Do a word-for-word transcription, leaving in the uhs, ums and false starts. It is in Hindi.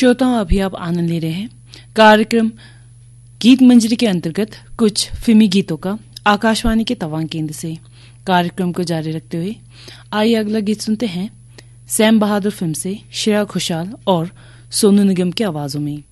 श्रोताओं, अभी आप आनंद ले रहे हैं कार्यक्रम गीत मंजरी के अंतर्गत कुछ फिल्मी गीतों का आकाशवाणी के तवांग केंद्र से। कार्यक्रम को जारी रखते हुए आइए अगला गीत सुनते हैं सैम बहादुर फिल्म से श्रेया घोषाल और सोनू निगम की आवाजों में।